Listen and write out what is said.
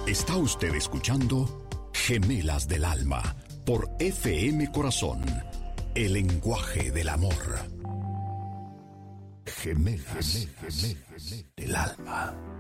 Está usted escuchando Gemelas del Alma por FM Corazón, el lenguaje del amor. Gemelas del Alma.